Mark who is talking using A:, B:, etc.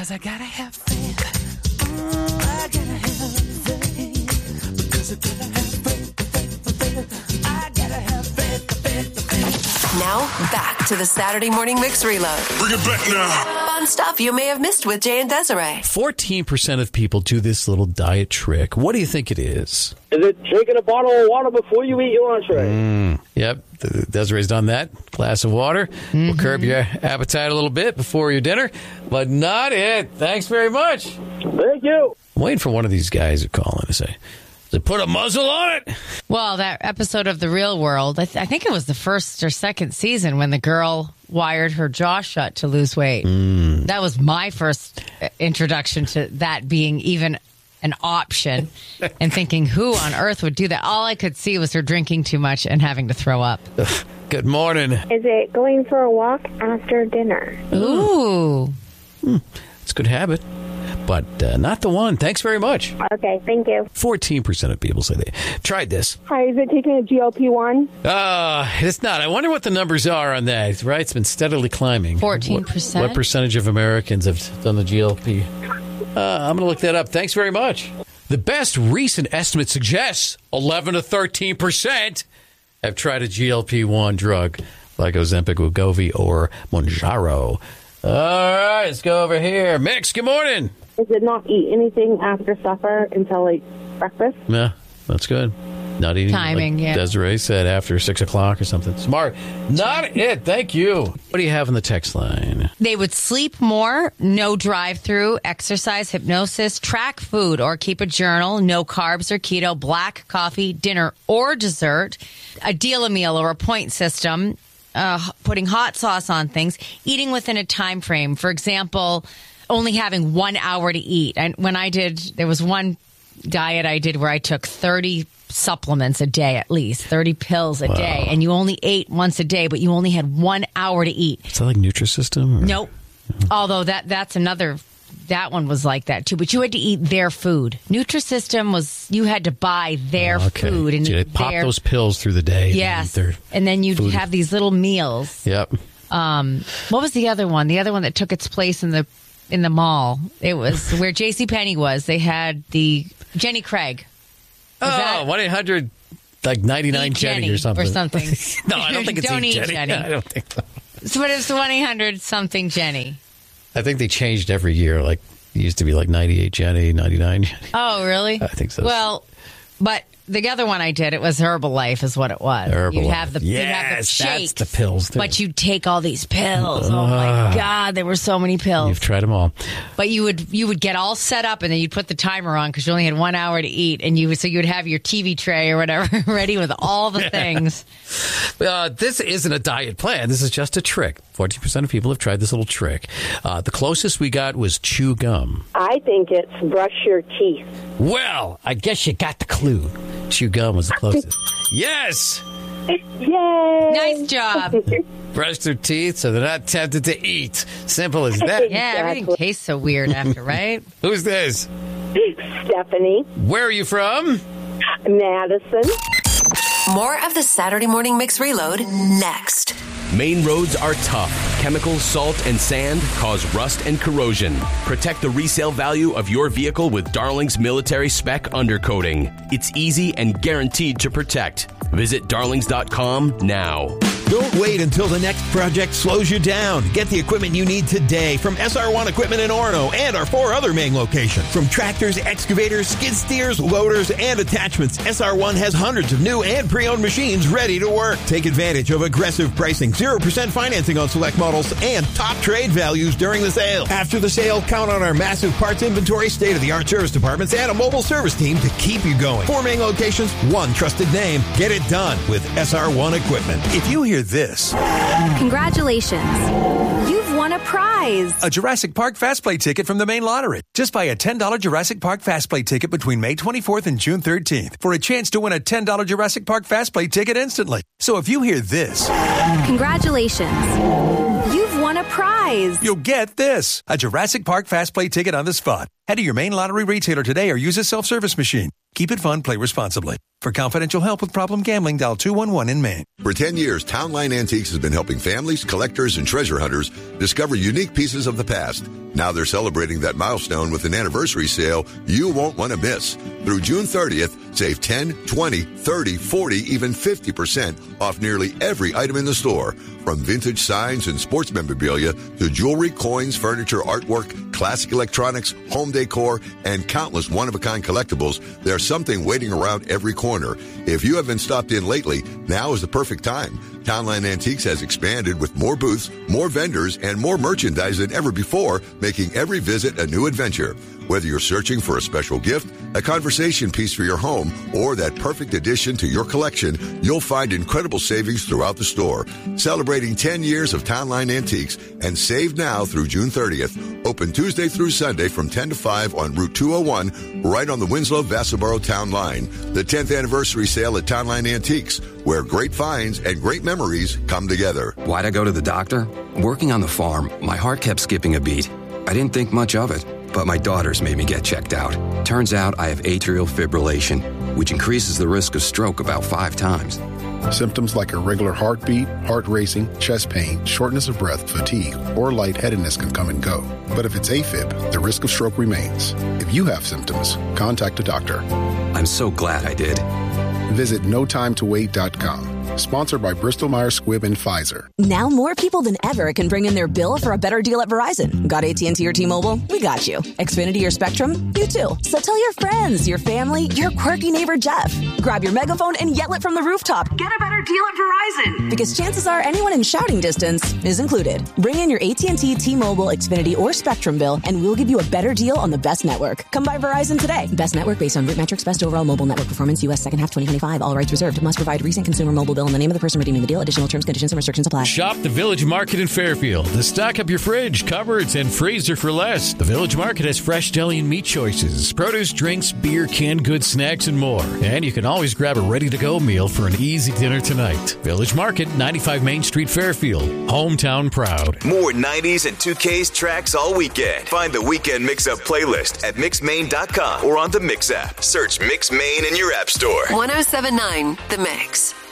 A: 'Cause I gotta have faith. I gotta have faith. Because I gotta have faith. I gotta have faith.
B: Now, back to the Saturday Morning Mix Reload.
C: Bring it back now.
B: Fun stuff you may have missed with Jay and Desiree.
D: 14% of people do this little diet trick. What do you think it is?
E: Is it drinking a bottle of water before you eat your entree?
D: Yep, Desiree's done that. Glass of water will curb your appetite a little bit before your dinner, but not it. Thanks very much.
E: Thank you.
D: I'm waiting for one of these guys to call in and say, to put a muzzle on it.
F: Well, that episode of The Real World, I think it was the first or second season when the girl wired her jaw shut to lose weight. That was my first introduction to that being even an option and thinking, who on earth would do that? All I could see was her drinking too much and having to throw up.
D: Good morning.
G: Is it going for a walk after dinner?
F: Ooh.
D: It's a good habit, but not the one. Thanks very much.
G: Okay, thank you.
D: 14% of people say they tried this.
G: Hi, is it taking a GLP-1?
D: It's not. I wonder what the numbers are on that, right? It's been steadily climbing.
F: 14%?
D: What percentage of Americans have done the GLP? I'm going to look that up. Thanks very much. The best recent estimate suggests 11 to 13% have tried a GLP-1 drug like Ozempic, Wegovy, or Mounjaro. All right, let's go over here. Mix, good morning.
G: Is it not eat anything after supper until, like, breakfast?
D: Yeah, that's good. Not eating,
F: timing,
D: like
F: yeah.
D: Desiree said, after 6 o'clock or something. Smart. Not it. Thank you. What do you have in the text line?
F: They would sleep more, no drive-through, exercise, hypnosis, track food, or keep a journal, no carbs or keto, black coffee, dinner or dessert, a deal a meal or a point system, putting hot sauce on things, eating within a time frame. For example, only having 1 hour to eat. And when there was one diet I did where I took 30 supplements a day, at least 30 pills a day, and you only ate once a day, but you only had 1 hour to eat.
D: Is that like Nutrisystem? Or?
F: Nope. Although that's another. That one was like that too, but you had to eat their food. Nutrisystem was you had to buy their food and
D: so you pop those pills through the day.
F: Yes, and then you'd have these little meals.
D: Yep.
F: What was the other one? The other one that took its place in the mall. It was where JCPenney was. They had the Jenny Craig.
D: 1-800 like 99 Jenny or something. No, I don't think it's
F: Don't
D: Eat
F: eat
D: Jenny.
F: Jenny.
D: I don't think so.
F: So what is the 1-800 something Jenny?
D: I think they changed every year. Like it used to be like 98 Jenny, 99 Jenny.
F: Oh, really?
D: I think so.
F: Well, but the other one I did, it was Herbalife is what it was. You'd have the shakes,
D: that's the pills too.
F: but you'd take all these pills. Oh my God, there were so many pills.
D: You've tried them all.
F: But you would get all set up and then you'd put the timer on because you only had 1 hour to eat, and you'd have your TV tray or whatever ready with all the things.
D: This isn't a diet plan. This is just a trick. 14% of people have tried this little trick. The closest we got was chew gum.
G: I think it's brush your teeth.
D: Well, I guess you got the clue. Chew gum was the closest. Yes!
G: Yay!
F: Nice job.
D: Brush their teeth so they're not tempted to eat. Simple as that.
F: Yeah, everything tastes so weird after, right?
D: Who's this?
G: Stephanie.
D: Where are you from?
G: Madison.
B: More of the Saturday Morning Mix Reload next.
H: Main roads are tough. Chemicals, salt, and sand cause rust and corrosion. Protect the resale value of your vehicle with Darling's Military Spec Undercoating. It's easy and guaranteed to protect. Visit darlings.com now.
I: Don't wait until the next project slows you down. Get the equipment you need today from SR1 Equipment in Orono and our 4 other main locations. From tractors, excavators, skid steers, loaders, and attachments, SR1 has hundreds of new and pre-owned machines ready to work. Take advantage of aggressive pricing, 0% financing on select models, and top trade values during the sale. After the sale, count on our massive parts inventory, state-of-the-art service departments, and a mobile service team to keep you going. 4 main locations, 1 trusted name. Get it done with SR1 Equipment.
J: If you hear this,
K: congratulations. You've won a prize.
J: A Jurassic Park Fast Play ticket from the main lottery. Just buy a $10 Jurassic Park Fast Play ticket between May 24th and June 13th for a chance to win a $10 Jurassic Park Fast Play ticket instantly. So if you hear this,
K: congratulations. You've won a prize.
J: You'll get this. A Jurassic Park Fast Play ticket on the spot. Head to your main lottery retailer today or use a self-service machine. Keep it fun, play responsibly. For confidential help with problem gambling, dial 211 in Maine.
L: For 10 years, Town Line Antiques has been helping families, collectors, and treasure hunters discover unique pieces of the past.
C: Now they're celebrating that milestone with an anniversary sale you won't want to miss. Through June 30th, save 10, 20, 30, 40, even 50% off nearly every item in the store. From vintage signs and sports memorabilia to jewelry, coins, furniture, artwork, classic electronics, home decor, and countless one-of-a-kind collectibles, there's something waiting around every corner. If you haven't stopped in lately, now is the perfect time. Townline Antiques has expanded with more booths, more vendors, and more merchandise than ever before, making every visit a new adventure. Whether you're searching for a special gift, a conversation piece for your home, or that perfect addition to your collection, you'll find incredible savings throughout the store. Celebrating 10 years of Townline Antiques and save now through June 30th. Open Tuesday through Sunday from 10 to 5 on Route 201, right on the Winslow-Vassaboro Town Line. The 10th anniversary sale at Townline Antiques, where great finds and great memories come together.
L: Why'd I go to the doctor? Working on the farm, my heart kept skipping a beat. I didn't think much of it, but my daughters made me get checked out. Turns out I have atrial fibrillation, which increases the risk of stroke about 5 times.
M: Symptoms like irregular heartbeat, heart racing, chest pain, shortness of breath, fatigue, or lightheadedness can come and go. But if it's AFib, the risk of stroke remains. If you have symptoms, contact a doctor.
L: I'm so glad I did.
M: Visit notimetowait.com. Sponsored by Bristol-Myers Squibb and Pfizer.
N: Now more people than ever can bring in their bill for a better deal at Verizon. Got AT&T or T-Mobile? We got you. Xfinity or Spectrum? You too. So tell your friends, your family, your quirky neighbor Jeff. Grab your megaphone and yell it from the rooftop. Get a better deal at Verizon. Because chances are anyone in shouting distance is included. Bring in your AT&T, T-Mobile, Xfinity, or Spectrum bill, and we'll give you a better deal on the best network. Come by Verizon today. Best network based on root metrics, best overall mobile network performance, U.S. second half 2025. All rights reserved. Must provide recent consumer mobile bill in the name of the person redeeming the deal. Additional terms, conditions, and restrictions apply.
D: Shop the Village Market in Fairfield to stock up your fridge, cupboards, and freezer for less. The Village Market has fresh deli and meat choices, produce, drinks, beer, canned goods, snacks, and more. And you can always grab a ready-to-go meal for an easy dinner tonight. Village Market, 95 Main Street, Fairfield. Hometown proud.
O: More 90s and 2Ks tracks all weekend. Find the Weekend Mix-Up playlist at mixmain.com or on the Mix app. Search Mix Main in your app store.
B: 107.9 The Mix.